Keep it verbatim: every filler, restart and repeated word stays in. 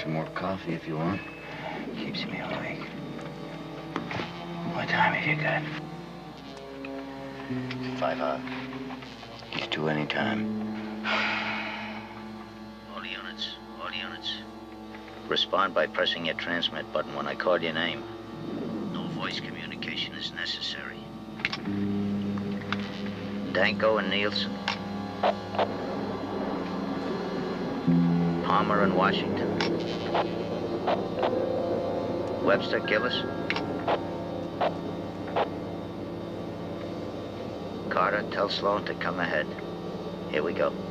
some more coffee if you want. Keeps me awake. What time have you got? Five out. You can do any time. All units, all units. Respond by pressing your transmit button when I call your name. No voice communication is necessary. Danko and Nielsen. Palmer and Washington. Webster, Gillis. Carter, tell Sloan to come ahead. Here we go.